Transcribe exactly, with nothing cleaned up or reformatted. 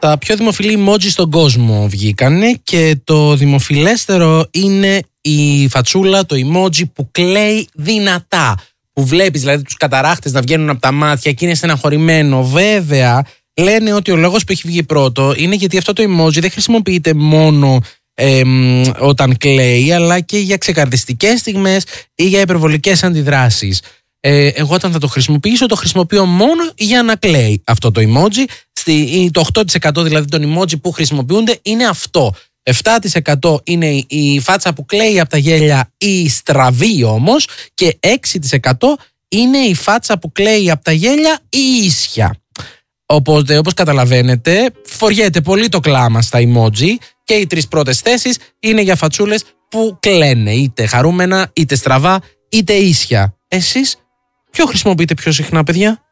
Τα πιο δημοφιλή emoji στον κόσμο βγήκανε και το δημοφιλέστερο είναι η φατσούλα, το emoji που κλαίει δυνατά. Που βλέπεις δηλαδή τους καταράχτες να βγαίνουν από τα μάτια και είναι στεναχωρημένο. Βέβαια, λένε ότι ο λόγος που έχει βγει πρώτο είναι γιατί αυτό το emoji δεν χρησιμοποιείται μόνο ε, όταν κλαίει, αλλά και για ξεκαρδιστικές στιγμές ή για υπερβολικές αντιδράσεις. Ε, εγώ όταν θα το χρησιμοποιήσω, το χρησιμοποιώ μόνο για να κλαίει αυτό το emoji. Στη, το οκτώ τοις εκατό δηλαδή των emoji που χρησιμοποιούνται είναι αυτό. επτά τοις εκατό είναι η φάτσα που κλαίει από τα γέλια ή στραβή όμως, και έξι τοις εκατό είναι η φάτσα που κλαίει από τα γέλια ή ίσια. Οπότε, όπως καταλαβαίνετε, φοριέται πολύ το κλάμα στα emoji και οι τρεις πρώτες θέσεις είναι για φατσούλες που κλαίνε, είτε χαρούμενα, είτε στραβά, είτε ίσια. Εσείς ποιο χρησιμοποιείτε πιο συχνά, παιδιά?